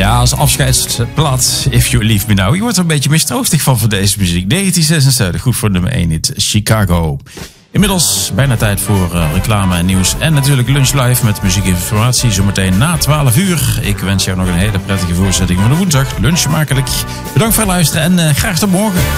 Ja, als afscheidsplaat If You Leave Me Now. Je wordt er een beetje mistroostig van deze muziek. 1976, goed voor nummer 1 hit, Chicago. Inmiddels bijna tijd voor reclame en nieuws. En natuurlijk Lunch Live met muziekinformatie. Zometeen na 12 uur. Ik wens jou nog een hele prettige voorzetting van de woensdag. Lunch smakelijk. Bedankt voor het luisteren en graag tot morgen.